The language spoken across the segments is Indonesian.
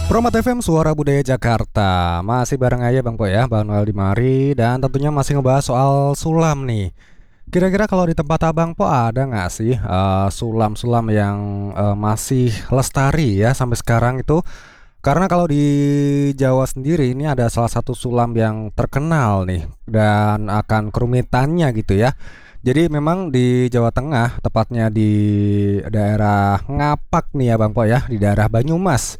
Promat FM Suara Budaya Jakarta. Masih bareng aja Bang Po ya, Bang Noel di mari. Dan tentunya masih ngebahas soal sulam nih. Kira-kira kalau di tempat Abang Po ada nggak sih sulam-sulam yang masih lestari ya sampai sekarang itu? Karena kalau di Jawa sendiri ini ada salah satu sulam yang terkenal nih dan akan kerumitannya gitu ya. Jadi memang di Jawa Tengah, tepatnya di daerah Ngapak nih ya Bang Po ya, di daerah Banyumas.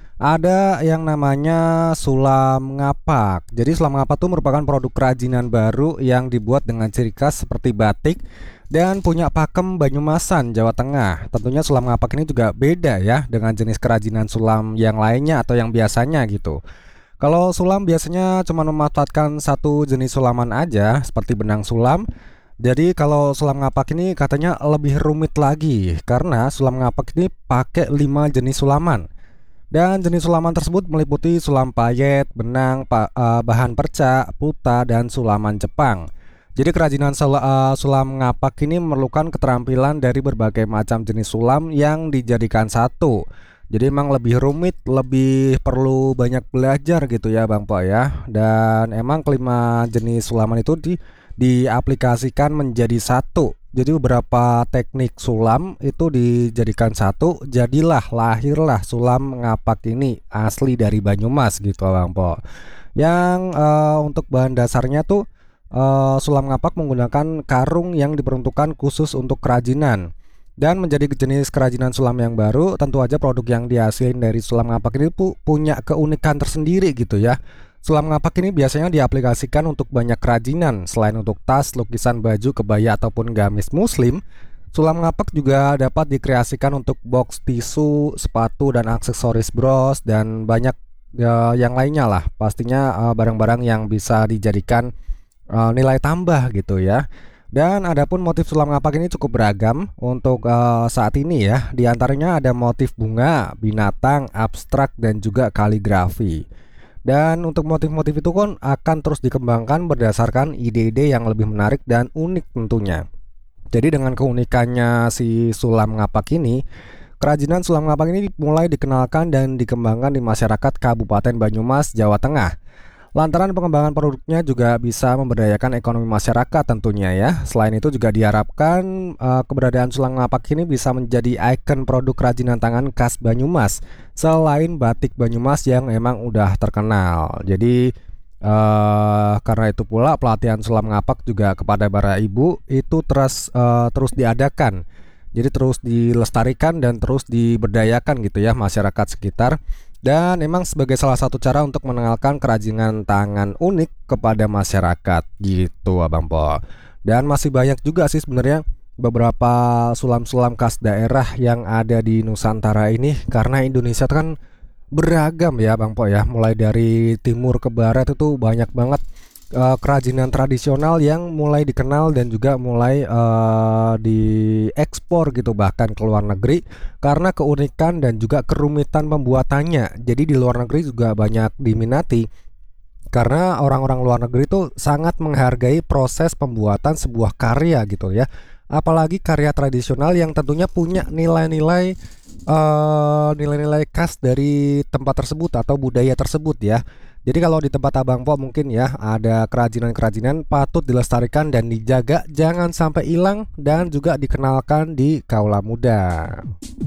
Ada yang namanya sulam ngapak. Jadi sulam ngapak itu merupakan produk kerajinan baru yang dibuat dengan ciri khas seperti batik dan punya pakem Banyumasan, Jawa Tengah. Tentunya sulam ngapak ini juga beda ya dengan jenis kerajinan sulam yang lainnya atau yang biasanya gitu. Kalau sulam biasanya cuma memanfaatkan satu jenis sulaman aja seperti benang sulam. Jadi kalau sulam ngapak ini katanya lebih rumit lagi karena sulam ngapak ini pakai 5 jenis sulaman. Dan jenis sulaman tersebut meliputi sulam payet, benang, bahan perca, puta, dan sulaman Jepang. Jadi kerajinan sulam ngapak ini memerlukan keterampilan dari berbagai macam jenis sulam yang dijadikan satu. Jadi emang lebih rumit, lebih perlu banyak belajar gitu ya Bang Po ya. Dan emang kelima jenis sulaman itu diaplikasikan menjadi satu. Jadi beberapa teknik sulam itu dijadikan satu, lahirlah sulam ngapak ini asli dari Banyumas gitu Bang Po. Yang untuk bahan dasarnya tuh sulam ngapak menggunakan karung yang diperuntukkan khusus untuk kerajinan. Dan menjadi jenis kerajinan sulam yang baru, tentu aja produk yang dihasilkan dari sulam ngapak ini punya keunikan tersendiri gitu ya. Sulam ngapak ini biasanya diaplikasikan untuk banyak kerajinan. Selain untuk tas, lukisan baju, kebaya ataupun gamis muslim, sulam ngapak juga dapat dikreasikan untuk box tisu, sepatu dan aksesoris bros dan banyak yang lainnya lah. Pastinya barang-barang yang bisa dijadikan nilai tambah gitu ya. Dan adapun motif sulam ngapak ini cukup beragam untuk saat ini ya. Di antaranya ada motif bunga, binatang, abstrak dan juga kaligrafi. Dan untuk motif-motif itu kan akan terus dikembangkan berdasarkan ide-ide yang lebih menarik dan unik tentunya. Jadi dengan keunikannya si sulam ngapak ini, kerajinan sulam ngapak ini mulai dikenalkan dan dikembangkan di masyarakat Kabupaten Banyumas, Jawa Tengah. Lantaran pengembangan produknya juga bisa memberdayakan ekonomi masyarakat tentunya ya. Selain itu juga diharapkan keberadaan sulam ngapak ini bisa menjadi ikon produk kerajinan tangan khas Banyumas. Selain batik Banyumas yang emang udah terkenal. Jadi karena itu pula pelatihan sulam ngapak juga kepada para ibu itu terus diadakan. Jadi terus dilestarikan dan terus diberdayakan gitu ya masyarakat sekitar. Dan emang sebagai salah satu cara untuk mengenalkan kerajinan tangan unik kepada masyarakat gitu Abang Po. Dan masih banyak juga sih sebenarnya beberapa sulam-sulam khas daerah yang ada di Nusantara ini. Karena Indonesia kan beragam ya Bang Po ya. Mulai dari timur ke barat itu banyak banget kerajinan tradisional yang mulai dikenal dan juga mulai diekspor gitu bahkan ke luar negeri karena keunikan dan juga kerumitan pembuatannya. Jadi di luar negeri juga banyak diminati karena orang-orang luar negeri itu sangat menghargai proses pembuatan sebuah karya gitu ya. Apalagi karya tradisional yang tentunya punya nilai-nilai khas dari tempat tersebut atau budaya tersebut ya. Jadi kalau di tempat Abang Po mungkin ya ada kerajinan-kerajinan patut dilestarikan dan dijaga jangan sampai hilang dan juga dikenalkan di kaula muda.